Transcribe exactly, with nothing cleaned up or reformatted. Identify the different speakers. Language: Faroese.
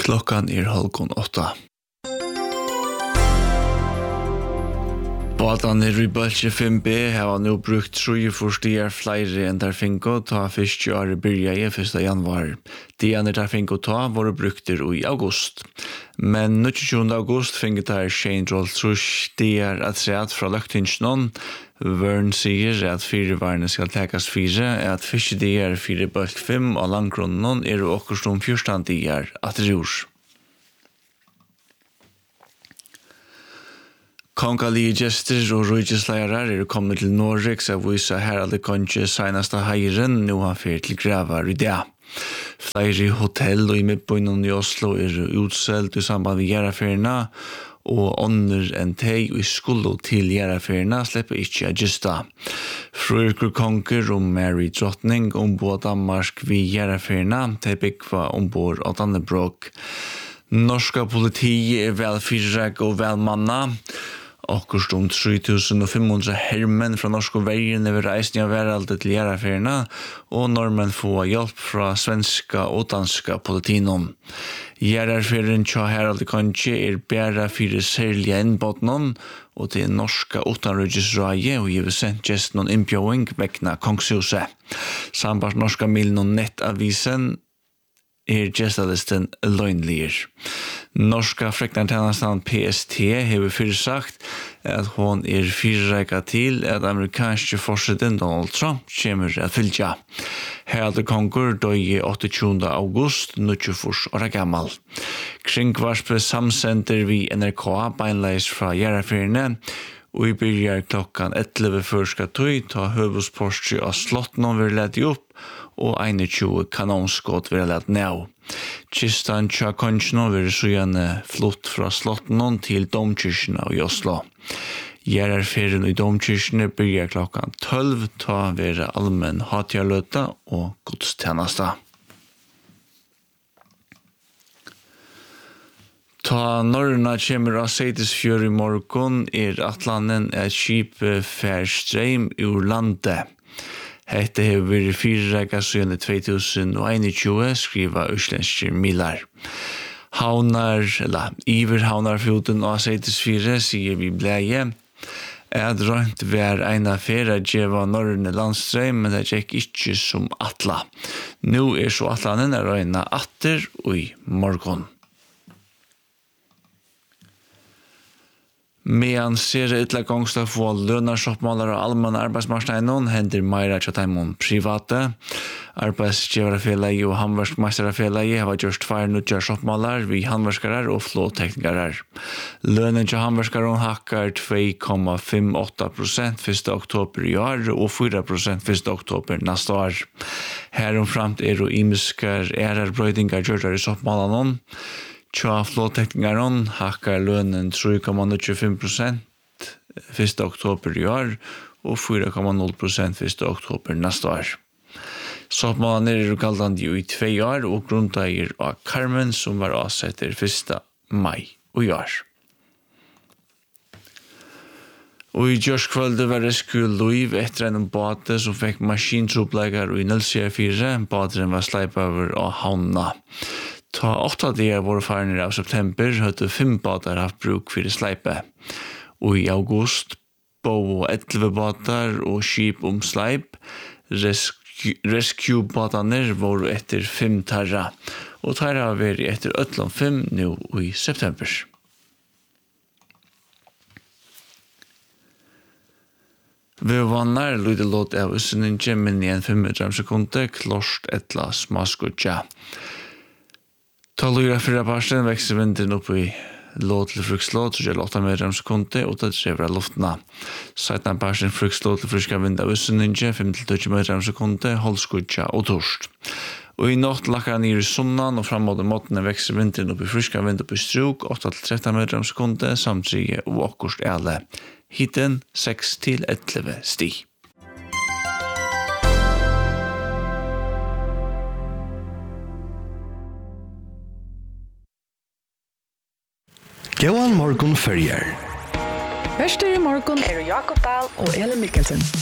Speaker 1: Klockan är halv åtta. Båten i Rybølse fem B har nu brukt tre forstier flere enn der finko ta første året byrja i første januar. De enn der finko ta var brukter i august. Men tjuende august finket der Shane Roll trus de er at sett fra løgtingsnån. Vørn sier at fire varene skal tekas fire, at første de er fire bølg fem, og langgrunnen er okkurst om fjørstan de er at rurs. Kongelige gester og rujgesleirer er kommet til Norge, så viser Harald Konge seneste heiren, nå han fyrt til graver i det. Flere hotell og i midtbøynen i Oslo er utselt i samband med gjerraferierna, og ånder enn teg og i skuldo til gjerraferierna slipper ikke agista. Frøyker konger og Mary Drottning ombord Danmark vi gjerraferierna, til byggva ombord av Dannebrog. Norska politi er velfyrreg og velmanna, Akkurst om tre tusen fem hundre hermen fra norske veien over reisen av veraldet til gjerraferierna, og normen får hjelp fra svenska og danska politinom. Gjerraferien tja Harald Konge er bæra fire særlige innbåtnon, og til norska utanrydgesrøye og givet sendt gesten og innbjøing vekna kongshuset. Sambart norska millen og nettavisen er gestalisten løgnlir. Norska freknartjenestene P S T har fyrsagt at hon er fyrreika til at amerikanske forsiden Donald Trump kommer at fylja. Harald Konge døye åttiende august, nittifire år gammal. Kringvarspe samsender vi N R K beinleis fra gjerraferiene, og vi byrjar klokkan elleve førska tøy, ta høvudsportsi av slottene vi lett opp, og tjueun kanonskott vi lett ned. Kistan tja konjene vil sujane flott fra slottene til domkirkene i Oslo. Gjerrarferien i domkirkene byrjar klokkan tolv, ta være allmenn hatjarløta og godstjenesta. Ta norrna kommer av Seyðisfjörður i morgon er atlanen et skip fær streim ur landet. Hette har vært fyrrega siden to tusen tjueun, skriva uslenske milar. Havnar, eller iver havnarfjoten av Seyðisfjörður, sier vi bleie, er rønt hver ena fyrra djeva norrne landstreim, men det gikk ikke som atla. Nå er så atlanen er røyna atter og i morgon. Medan ser ytla gongsta få lønarsoppmålare og allmann arbeidsmarknaden hender meira tjataimon private. Arbeidsgivarafélagi og handverksmeisterafélagi har gjort tvær nutjar soppmålar vi handverskarar og flåteknikarar. Lønnen til handverskarar hakkar to komma åtta prosent første oktober i år og fyra prosent første oktober neste år. Heromframt er og imiskar erar brøydingar gjørtar i soppmålanon. Tja flåtekningaren hakkar lønnen tre komma nittifem prosent første oktober i år og fyra komma noll prosent første oktober neste år. Soppmålen er kaldande i tvei år og grunneier av Carmen som var avsetter første mai i år. Og i gjørskvölde var rescue Louis etter en båte som fikk maskintroppleggar i null fire, båten var sleip over av havna. Ta åtta dagar var farner av september hadde fem båtar haft bruk for sleipe. Og i august bo elleve båtar og skip om sleip. Rescue-båtarne var etter fem tarra. Og tarra var etter ötlom fem nå i september. Vi vannar lydde låt av usseninje, men i en femhundra sekunder klorst etla smaskutja. Ta lura fyrra parsten vekser vinden opp i låt til frukslåt, så gjelder åtta meter om sekunder, og det trever av luftna. Seitna parsten frukslåt til friska vind av usseninje, fem til tjue meter om sekunder, holdskudja og torst. Og i natt lakkar nir i sunnan, og framåt måtene vekser vinden opp i friska vind opp i struk, åtta til tretton meter om sekunder, samtrige og akkurst ele. Hitten seks til elleve sti.
Speaker 2: Gåan morgon färger.
Speaker 3: Värster i morgon är Jakob Dahl och Elin Mikkelsen.